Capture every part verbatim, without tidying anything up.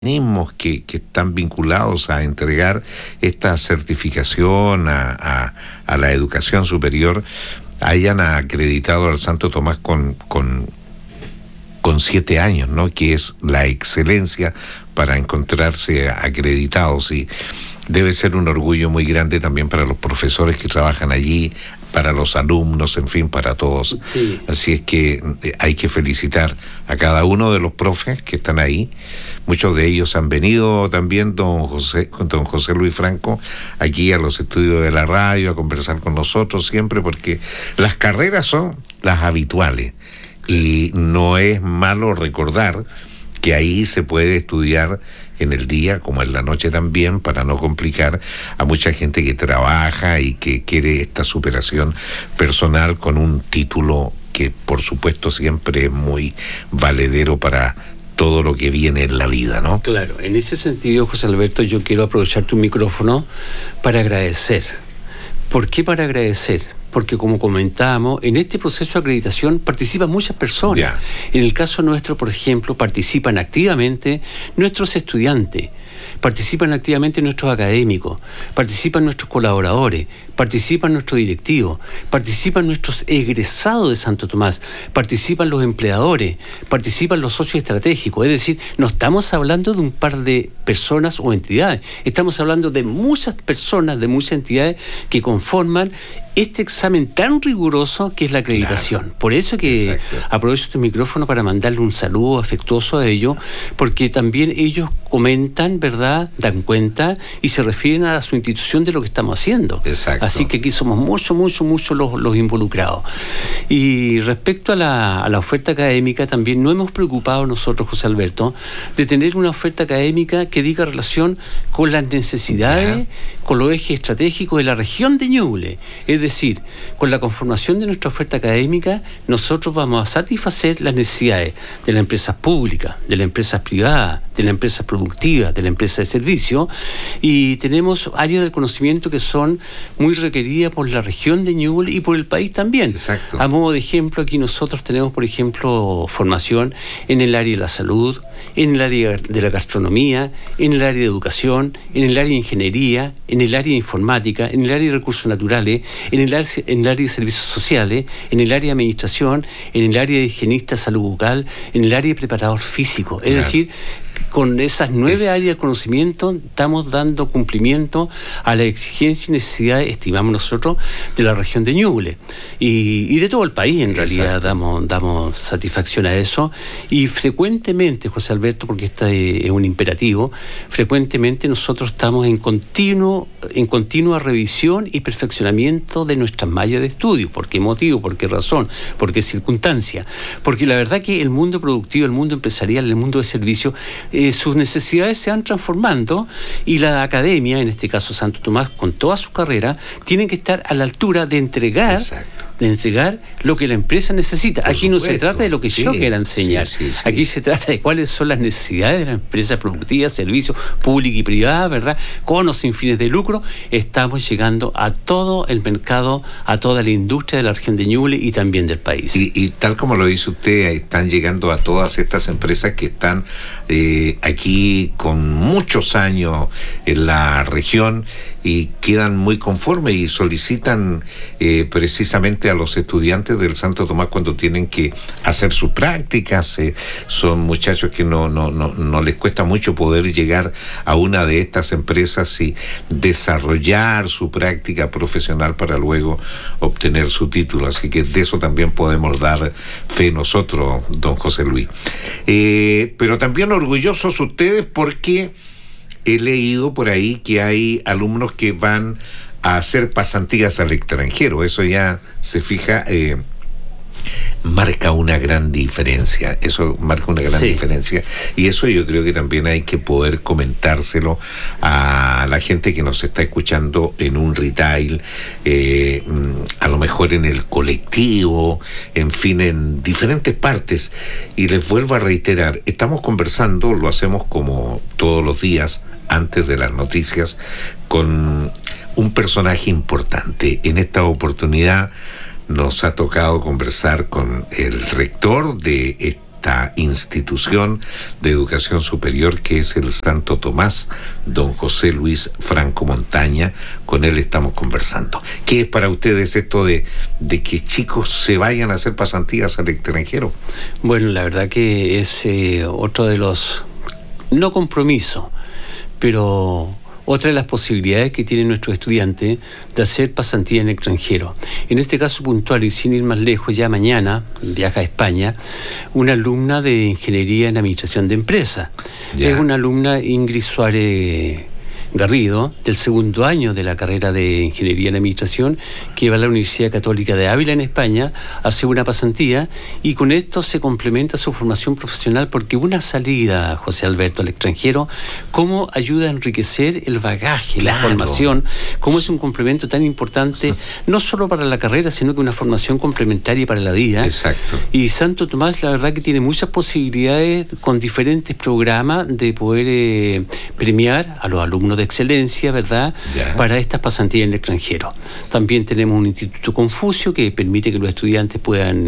organismos que, que están vinculados a entregar esta certificación a, a, a la educación superior hayan acreditado al Santo Tomás con, con, con siete años, ¿no? Que es la excelencia para encontrarse acreditados, y debe ser un orgullo muy grande también para los profesores que trabajan allí, para los alumnos, en fin, para todos. Sí. Así es que hay que felicitar a cada uno de los profes que están ahí. Muchos de ellos han venido también, don José, don José Luis Franco, aquí a los estudios de la radio a conversar con nosotros siempre, porque las carreras son las habituales y no es malo recordar que ahí se puede estudiar en el día como en la noche también, para no complicar a mucha gente que trabaja y que quiere esta superación personal con un título que por supuesto siempre es muy valedero para todo lo que viene en la vida, ¿no? Claro, en ese sentido, José Alberto, yo quiero aprovechar tu micrófono para agradecer. ¿Por qué para agradecer? Porque, como comentábamos, en este proceso de acreditación participan muchas personas. Ya. En el caso nuestro, por ejemplo, participan activamente nuestros estudiantes, participan activamente nuestros académicos, participan nuestros colaboradores, participan nuestros directivos, participan nuestros egresados de Santo Tomás, participan los empleadores, participan los socios estratégicos. Es decir, no estamos hablando de un par de personas o entidades, estamos hablando de muchas personas, de muchas entidades que conforman este examen tan riguroso que es la acreditación. Claro. Por eso que Exacto. aprovecho este micrófono para mandarle un saludo afectuoso a ellos, porque también ellos comentan, ¿verdad?, dan cuenta y se refieren a su institución de lo que estamos haciendo. Exacto. Así que aquí somos mucho, mucho, mucho los, los involucrados. Y respecto a la, a la oferta académica, también no hemos preocupado nosotros, José Alberto, de tener una oferta académica que diga relación con las necesidades, yeah. con los ejes estratégicos de la región de Ñuble. Es decir, con la conformación de nuestra oferta académica, nosotros vamos a satisfacer las necesidades de las empresas públicas, de las empresas privadas, de las empresas productivas, de la empresa de servicio, y tenemos áreas del conocimiento que son muy requeridas por la región de Ñuble y por el país también. Exacto. A modo de ejemplo, aquí nosotros tenemos, por ejemplo, formación en el área de la salud, en el área de la gastronomía, en el área de educación, en el área de ingeniería, en el área de informática, en el área de recursos naturales, en el área, en el área de servicios sociales, en el área de administración, en el área de higienista de salud bucal, en el área de preparador físico. Es claro. decir, con esas nueve es... áreas de conocimiento estamos dando cumplimiento a la exigencia y necesidad, estimamos nosotros, de la región de Ñuble y, y de todo el país. En realidad damos, damos satisfacción a eso, y frecuentemente, José Alberto, porque este es un imperativo, frecuentemente nosotros estamos en continuo, en continua revisión y perfeccionamiento de nuestras mallas de estudio. ¿Por qué motivo? ¿Por qué razón? ¿Por qué circunstancia? Porque la verdad que el mundo productivo, el mundo empresarial, el mundo de servicio, Eh, sus necesidades se van transformando, y la academia, en este caso Santo Tomás, con toda su carrera, tienen que estar a la altura de entregar Exacto. de entregar lo que la empresa necesita. Por Aquí supuesto. No se trata de lo que sí, yo quiera enseñar. Sí, sí, sí. Aquí se trata de cuáles son las necesidades de las empresas productivas, servicios públicos y privadas, ¿verdad? Con o sin fines de lucro, estamos llegando a todo el mercado, a toda la industria de la región de Ñuble y también del país. Y, y tal como lo dice usted, están llegando a todas estas empresas que están eh, aquí con muchos años en la región y quedan muy conformes y solicitan eh, precisamente a los estudiantes del Santo Tomás cuando tienen que hacer sus prácticas. Eh, son muchachos que no, no, no, no les cuesta mucho poder llegar a una de estas empresas y desarrollar su práctica profesional para luego obtener su título. Así que de eso también podemos dar fe nosotros, don José Luis. Eh, pero también orgullosos ustedes, porque he leído por ahí que hay alumnos que van a hacer pasantías al extranjero. Eso ya se fija, eh, marca una gran diferencia. Eso marca una gran sí. diferencia. Y eso yo creo que también hay que poder comentárselo a la gente que nos está escuchando en un retail, eh, a lo mejor en el colectivo, en fin, en diferentes partes. Y les vuelvo a reiterar, estamos conversando, lo hacemos como todos los días antes de las noticias, con un personaje importante. En esta oportunidad nos ha tocado conversar con el rector de esta institución de educación superior que es el Santo Tomás, don José Luis Franco Montaña. Con él estamos conversando. ¿Qué es para ustedes esto de, de que chicos se vayan a hacer pasantías al extranjero? Bueno, la verdad que es eh, otro de los, no compromiso, pero otra de las posibilidades que tienen nuestros estudiantes de hacer pasantía en el extranjero. En este caso puntual, y sin ir más lejos, ya mañana viaja a España una alumna de Ingeniería en Administración de Empresas. Es una alumna, Ingrid Suárez Garrido, del segundo año de la carrera de Ingeniería en Administración, que va a la Universidad Católica de Ávila en España, hace una pasantía y con esto se complementa su formación profesional, porque una salida, José Alberto, al extranjero, cómo ayuda a enriquecer el bagaje, claro, la formación, cómo es un complemento tan importante, no solo para la carrera, sino que una formación complementaria para la vida. Exacto. Y Santo Tomás, la verdad que tiene muchas posibilidades con diferentes programas de poder eh, premiar a los alumnos de excelencia, ¿verdad?, yeah, para estas pasantías en el extranjero. También tenemos un Instituto Confucio que permite que los estudiantes puedan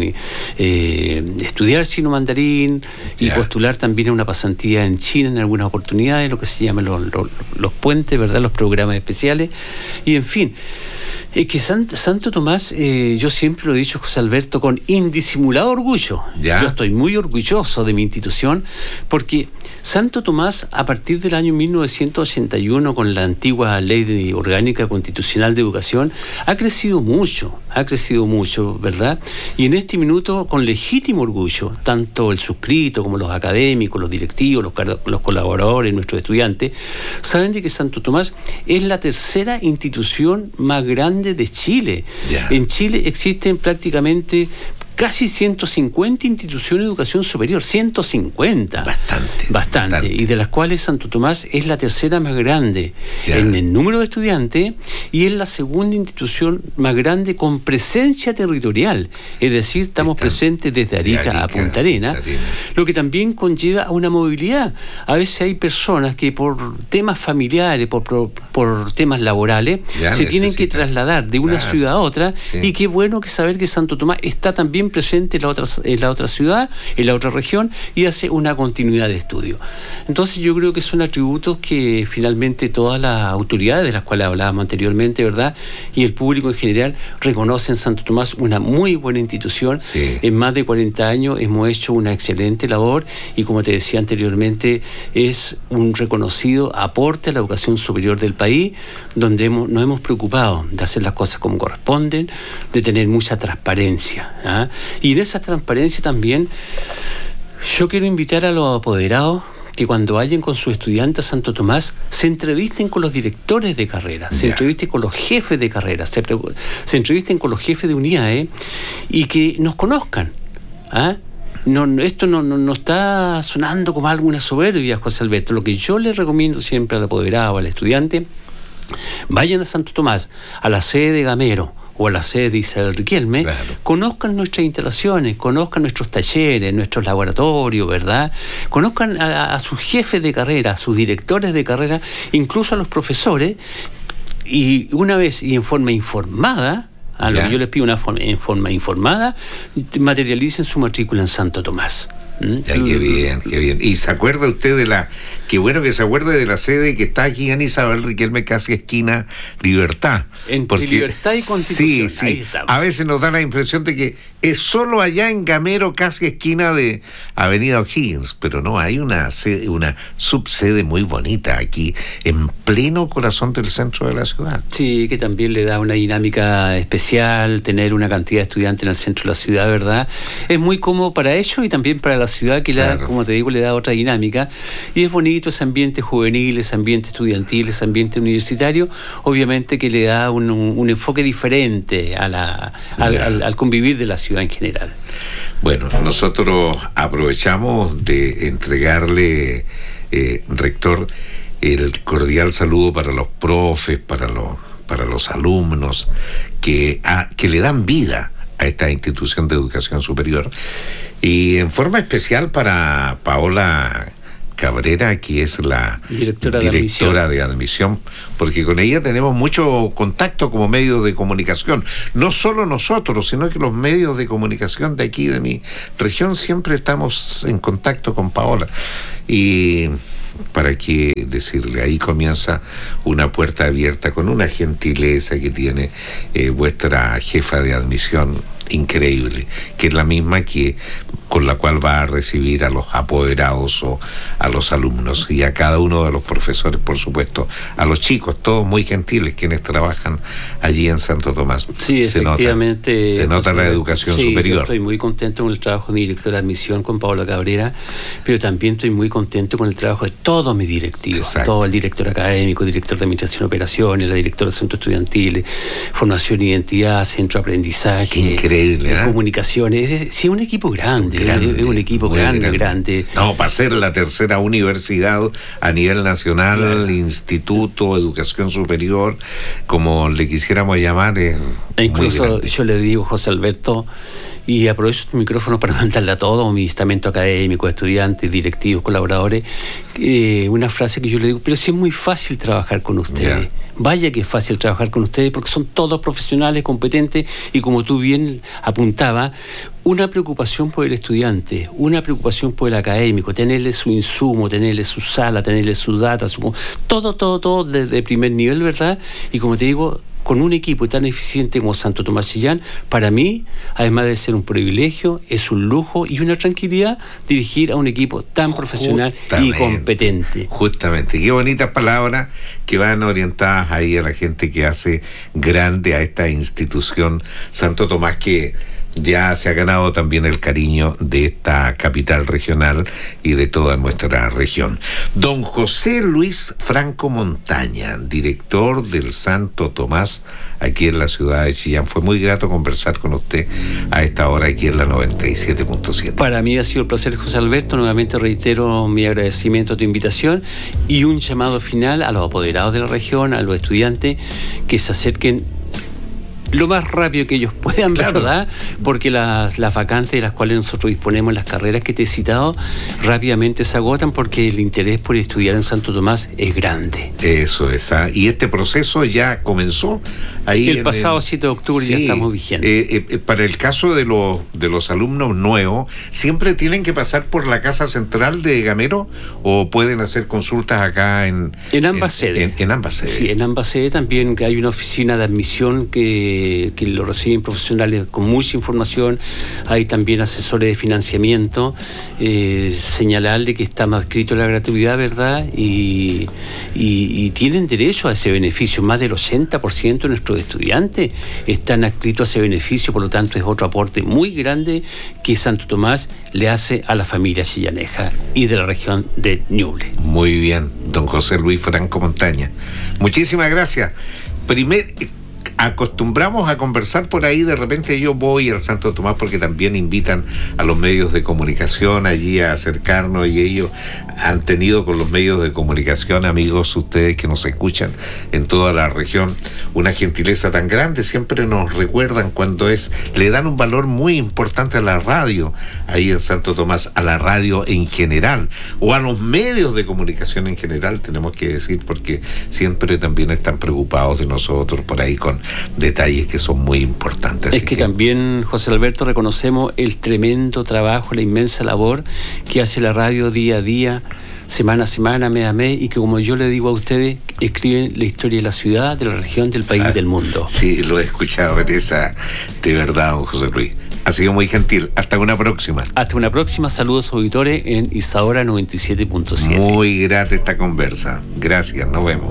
eh, estudiar chino mandarín y yeah, postular también a una pasantía en China en algunas oportunidades, lo que se llama los, los, los puentes, ¿verdad?, los programas especiales. Y en fin, es que Sant, Santo Tomás, eh, yo siempre lo he dicho, José Alberto, con indisimulado orgullo. Yeah. Yo estoy muy orgulloso de mi institución, porque Santo Tomás, a partir del año mil novecientos ochenta y uno, con la antigua Ley de Orgánica Constitucional de Educación, ha crecido mucho, ha crecido mucho, ¿verdad? Y en este minuto, con legítimo orgullo, tanto el suscrito como los académicos, los directivos, los, los colaboradores, nuestros estudiantes, saben de que Santo Tomás es la tercera institución más grande de Chile. Yeah. En Chile existen prácticamente casi ciento cincuenta instituciones de educación superior, ciento cincuenta. Bastante, bastante. Bastante. Y de las cuales Santo Tomás es la tercera más grande, yeah, en el número de estudiantes, y es la segunda institución más grande con presencia territorial. Es decir, estamos Están presentes desde Arica, Arica a Punta Arenas, lo que también conlleva a una movilidad. A veces hay personas que por temas familiares, por, por, por temas laborales, ya se necesita. tienen que trasladar de una claro. ciudad a otra, sí. y qué bueno que saber que Santo Tomás está también presente en la otra, en la otra ciudad, en la otra región, y hace una continuidad de estudio. Entonces yo creo que son atributos que finalmente todas las autoridades de las cuales hablábamos anteriormente, ¿verdad?, y el público en general reconocen Santo Tomás una muy buena institución. Sí. En más de cuarenta años hemos hecho una excelente labor y, como te decía anteriormente, es un reconocido aporte a la educación superior del país, donde hemos, nos hemos preocupado de hacer las cosas como corresponden, de tener mucha transparencia, ¿ah? Y en esa transparencia también yo quiero invitar a los apoderados que cuando vayan con sus estudiantes a Santo Tomás se entrevisten con los directores de carrera, yeah. se entrevisten con los jefes de carrera, se, se entrevisten con los jefes de unidades, y que nos conozcan, ¿ah? No, esto no, no, no está sonando como alguna soberbia, José Alberto. Lo que yo les recomiendo siempre al apoderado, al estudiante: vayan a Santo Tomás, a la sede de Gamero o a la sede de Isabel Riquelme, claro. conozcan nuestras instalaciones, conozcan nuestros talleres, nuestros laboratorios, ¿verdad? Conozcan a, a sus jefes de carrera, a sus directores de carrera, incluso a los profesores, y una vez y en forma informada, a lo que yo les pido, una forma, en forma informada, materialicen su matrícula en Santo Tomás. ¿Mm? Ay, qué bien, qué bien. ¿Y se acuerda usted de la, qué bueno que se acuerde de la sede que está aquí en Isabel Riquelme, casi esquina Libertad? Entre porque, Libertad y Sí, Constitución. sí. Ahí estamos. A veces nos da la impresión de que es solo allá en Gamero, casi esquina de Avenida O'Higgins, pero no, hay una sede, una subsede muy bonita aquí, en pleno corazón del centro de la ciudad. Sí, que también le da una dinámica especial, tener una cantidad de estudiantes en el centro de la ciudad, ¿verdad? Es muy cómodo para ellos y también para la ciudad, que claro. la, como te digo, le da otra dinámica, y es bonito ese ambiente juvenil, ese ambiente estudiantil, ese ambiente universitario, obviamente que le da un, un, un enfoque diferente a la, al, al, al convivir de la ciudad en general. Bueno, nosotros aprovechamos de entregarle, eh, rector, el cordial saludo para los profes, para los, para los alumnos que, a, que le dan vida a esta institución de educación superior, y en forma especial para Paola Cabrera, que es la directora, directora de, admisión. de admisión, porque con ella tenemos mucho contacto como medios de comunicación. No solo nosotros, sino que los medios de comunicación de aquí, de mi región, siempre estamos en contacto con Paola. Y para qué decirle, ahí comienza una puerta abierta con una gentileza que tiene eh, vuestra jefa de admisión increíble, que es la misma que con la cual va a recibir a los apoderados o a los alumnos y a cada uno de los profesores, por supuesto, a los chicos, todos muy gentiles quienes trabajan allí en Santo Tomás. Sí, se efectivamente. Nota, se nota la educación sí, superior. Yo estoy muy contento con el trabajo de mi directora de admisión, con Paola Cabrera, pero también estoy muy contento con el trabajo de todos mis directivos, Exacto. todo el director académico, director de administración de operaciones, la directora de centros estudiantiles, formación y identidad, centro de aprendizaje. Qué increíble, ¿eh? Comunicaciones. Es, sí, un equipo grande. Grande, es un equipo grande, grande, grande. No, para ser la tercera universidad a nivel nacional, claro. Instituto, educación superior, como le quisiéramos llamar. Es e incluso yo le digo, José Alberto, y aprovecho tu micrófono para mandarle a todo mi estamento académico, estudiantes, directivos, colaboradores, eh, una frase que yo le digo, pero sí es muy fácil trabajar con ustedes. Yeah. Vaya que es fácil trabajar con ustedes porque son todos profesionales, competentes y como tú bien apuntabas, una preocupación por el estudiante, una preocupación por el académico, tenerle su insumo, tenerle su sala, tenerle su data, su, todo, todo, todo de, de primer nivel, ¿verdad? Y como te digo, con un equipo tan eficiente como Santo Tomás Chillán, para mí, además de ser un privilegio, es un lujo y una tranquilidad dirigir a un equipo tan profesional justamente, y competente. Justamente, qué bonitas palabras que van orientadas ahí a la gente que hace grande a esta institución Santo Tomás, que ya se ha ganado también el cariño de esta capital regional y de toda nuestra región. Don José Luis Franco Montaña, director del Santo Tomás aquí en la ciudad de Chillán. Fue muy grato conversar con usted a esta hora aquí en la noventa y siete punto siete. Para mí ha sido un placer, José Alberto. Nuevamente reitero mi agradecimiento a tu invitación y un llamado final a los apoderados de la región, a los estudiantes que se acerquen lo más rápido que ellos puedan, claro. ¿verdad? Porque las, las vacantes de las cuales nosotros disponemos en las carreras que te he citado rápidamente se agotan porque el interés por estudiar en Santo Tomás es grande. Eso es. ¿Ah? Y este proceso ya comenzó ahí. El pasado el, siete de octubre sí, ya estamos vigentes. Eh, eh, para el caso de los, de los alumnos nuevos, ¿siempre tienen que pasar por la Casa Central de Gamero o pueden hacer consultas acá en... En ambas en, sedes. En, en ambas sedes. Sí, en ambas sedes también que hay una oficina de admisión que que lo reciben profesionales con mucha información. Hay también asesores de financiamiento, eh, señalarle que está más adscrito a la gratuidad, ¿verdad? Y, y, y tienen derecho a ese beneficio. Más del ochenta por ciento de nuestros estudiantes están adscritos a ese beneficio, por lo tanto es otro aporte muy grande que Santo Tomás le hace a la familia chillaneja y de la región de Ñuble. Muy bien, don José Luis Franco Montaña. Muchísimas gracias. Primer... Acostumbramos a conversar por ahí, de repente yo voy al Santo Tomás porque también invitan a los medios de comunicación allí a acercarnos y ellos han tenido con los medios de comunicación, amigos ustedes que nos escuchan en toda la región, una gentileza tan grande, siempre nos recuerdan cuando es, le dan un valor muy importante a la radio ahí en Santo Tomás, a la radio en general o a los medios de comunicación en general, tenemos que decir, porque siempre también están preocupados de nosotros por ahí con detalles que son muy importantes. Es que, que también, José Alberto, reconocemos el tremendo trabajo, la inmensa labor que hace la radio día a día, semana a semana, mes a mes, y que, como yo le digo a ustedes, escriben la historia de la ciudad, de la región, del país, ah, del mundo. Sí, lo he escuchado en esa, de verdad, don José Luis. Ha sido muy gentil. Hasta una próxima. Hasta una próxima. Saludos auditores en Isadora noventa y siete punto siete. Muy grata esta conversa. Gracias, nos vemos.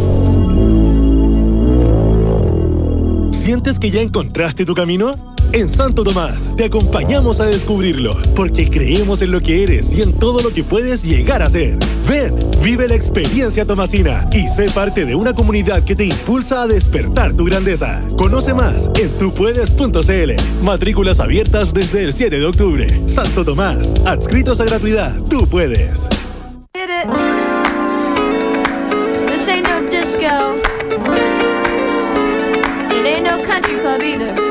¿Sientes que ya encontraste tu camino? En Santo Tomás te acompañamos a descubrirlo, porque creemos en lo que eres y en todo lo que puedes llegar a ser. Ven, vive la experiencia tomasina y sé parte de una comunidad que te impulsa a despertar tu grandeza. Conoce más en tu puedes punto c l. Matrículas abiertas desde el siete de octubre. Santo Tomás, adscritos a gratuidad. Tú puedes. This ain't no disco. It ain't no country club either.